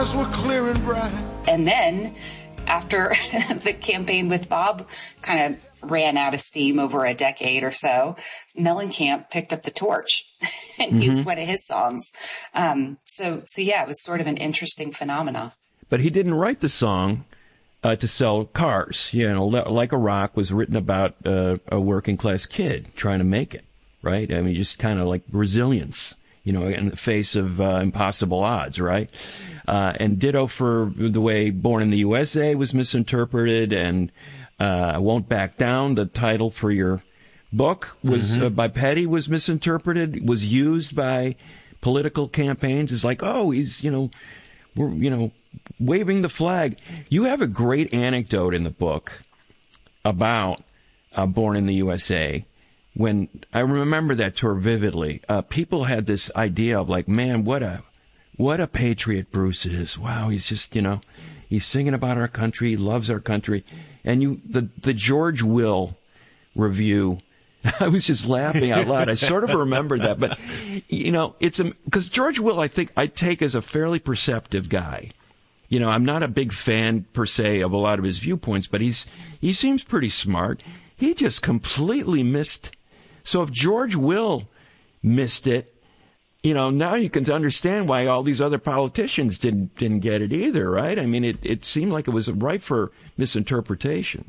Were clear and bright. And then after the campaign with Bob kind of ran out of steam over a decade or so, Mellencamp picked up the torch and used one of his songs. So yeah, it was sort of an interesting phenomenon. But he didn't write the song to sell cars. You know, Like a Rock was written about a working class kid trying to make it, right? I mean, just kind of like resilience, you know, in the face of impossible odds, right? And ditto for the way Born in the USA was misinterpreted, and Won't Back Down, the title for your book, was by Petty, was misinterpreted, was used by political campaigns. It's like, oh, he's, we're, waving the flag. You have a great anecdote in the book about Born in the USA. When I remember that tour vividly, people had this idea of like, man, what a patriot Bruce is. Wow, he's just, he's singing about our country, he loves our country. And the George Will review, I was just laughing out loud. I sort of remember that, but it's because George Will, I think I take as a fairly perceptive guy. I'm not a big fan per se of a lot of his viewpoints, but he seems pretty smart. He just completely missed. So if George Will missed it, now you can understand why all these other politicians didn't get it either, right? I mean, it seemed like it was ripe for misinterpretation.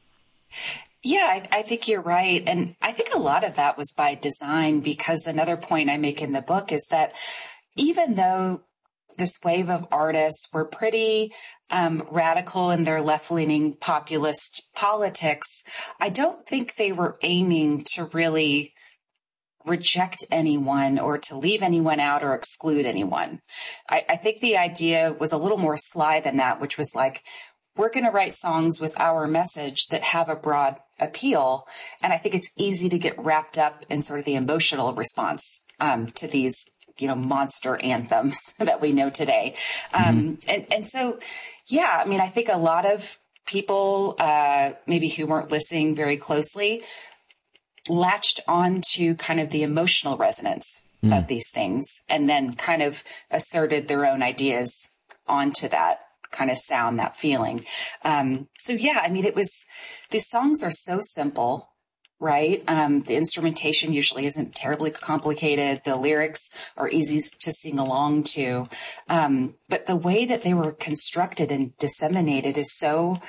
Yeah, I think you're right. And I think a lot of that was by design, because another point I make in the book is that even though this wave of artists were pretty radical in their left-leaning populist politics, I don't think they were aiming to really reject anyone or to leave anyone out or exclude anyone. I think the idea was a little more sly than that, which was like, we're going to write songs with our message that have a broad appeal. And I think it's easy to get wrapped up in sort of the emotional response to these monster anthems that we know today. And so, yeah, I mean, I think a lot of people, maybe who weren't listening very closely, latched on to kind of the emotional resonance of these things, and then kind of asserted their own ideas onto that kind of sound, that feeling. So yeah, I mean, these songs are so simple, right? The instrumentation usually isn't terribly complicated. The lyrics are easy to sing along to. But the way that they were constructed and disseminated is so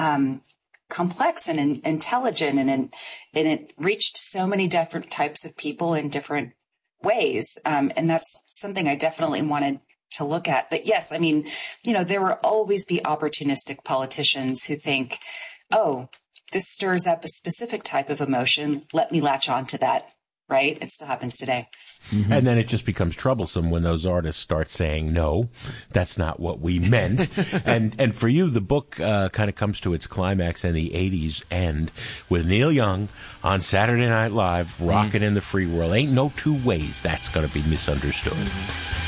complex and intelligent, and it reached so many different types of people in different ways. And that's something I definitely wanted to look at. But yes, I mean, there will always be opportunistic politicians who think, oh, this stirs up a specific type of emotion. Let me latch on to that, right? It still happens today. Mm-hmm. And then it just becomes troublesome when those artists start saying, no, that's not what we meant. and for you, the book kind of comes to its climax in the 80s end with Neil Young on Saturday Night Live, rocking in the free world. Ain't no two ways that's going to be misunderstood. Mm-hmm.